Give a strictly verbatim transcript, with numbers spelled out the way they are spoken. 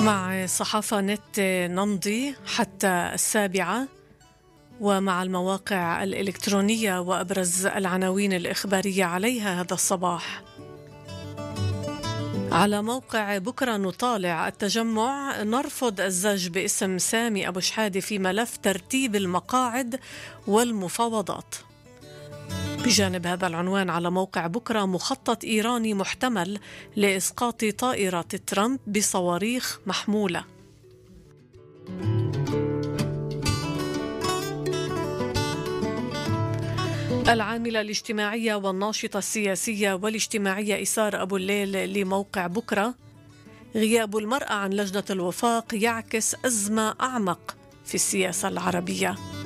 مع صحافة نت نمضي حتى السابعة، ومع المواقع الإلكترونية وأبرز العناوين الإخبارية عليها هذا الصباح. على موقع بكرة نطالع: التجمع نرفض الزج باسم سامي أبو شحادة في ملف ترتيب المقاعد والمفاوضات. بجانب هذا العنوان على موقع بكرة: مخطط إيراني محتمل لإسقاط طائرات ترامب بصواريخ محمولة. العاملة الاجتماعية والناشطة السياسية والاجتماعية إسار أبو الليل لموقع بكرة: غياب المرأة عن لجنة الوفاق يعكس أزمة أعمق في السياسة العربية.